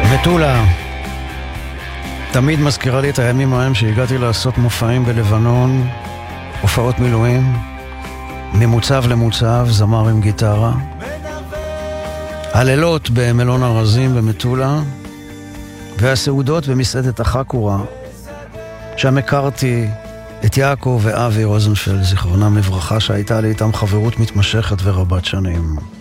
מטולה תמיד מזכירה לי את הימים ההם שהגעתי לעשות מופעים בלבנון, הופעות מילואים, ממוצב למוצב, זמר עם גיטרה, הלילות במלון ארזים במטולה, והסעודות במסעדת החקורה, שם הכרתי את יעקב ואבי רוזנפלד, זיכרונם לברכה, שהייתה לי איתם חברות מתמשכת ורבת שנים.